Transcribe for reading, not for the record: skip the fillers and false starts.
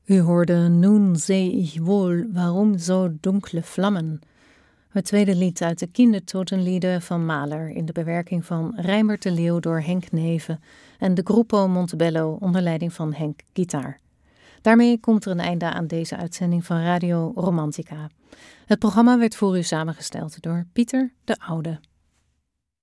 U hoorde Nun seh ich wohl, warum so dunkle Vlammen. Het tweede lied uit de Kindertotenlieden van Mahler in de bewerking van Rijnbert de Leeuw door Henk Neven en de Gruppo Montebello onder leiding van Henk Gitaar. Daarmee komt er een einde aan deze uitzending van Radio Romantica. Het programma werd voor u samengesteld door Pieter de Oude.